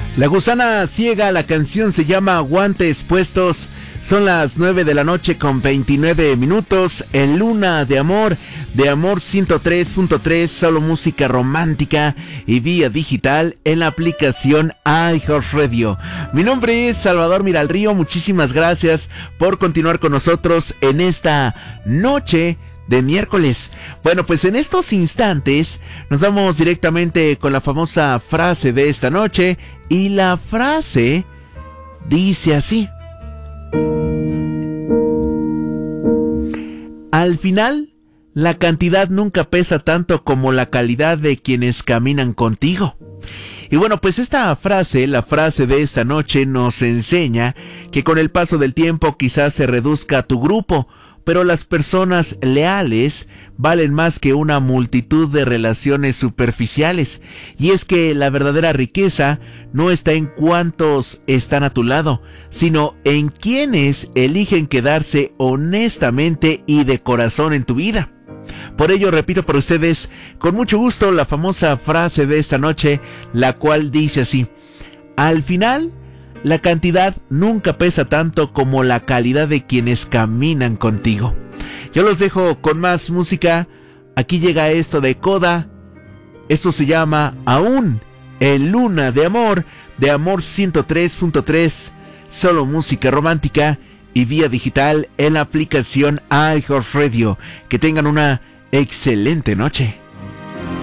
La Gusana Ciega, la canción se llama Guantes Puestos. Son las 9 de la noche con 29 minutos. En Luna de Amor 103.3, solo música romántica y vía digital en la aplicación iHeartRadio. Mi nombre es Salvador Miralrío. Muchísimas gracias por continuar con nosotros en esta noche de miércoles. Bueno, pues en estos instantes nos vamos directamente con la famosa frase de esta noche, y la frase dice así: al final, la cantidad nunca pesa tanto como la calidad de quienes caminan contigo. Y bueno, pues esta frase, la frase de esta noche, nos enseña que con el paso del tiempo quizás se reduzca tu grupo, pero las personas leales valen más que una multitud de relaciones superficiales. Y es que la verdadera riqueza no está en cuántos están a tu lado, sino en quienes eligen quedarse honestamente y de corazón en tu vida. Por ello repito para ustedes con mucho gusto la famosa frase de esta noche, la cual dice así: al final, la cantidad nunca pesa tanto como la calidad de quienes caminan contigo. Yo los dejo con más música. Aquí llega esto de Coda. Esto se llama Aún en Luna de Amor 103.3, solo música romántica y vía digital en la aplicación iHeartRadio. Que tengan una excelente noche.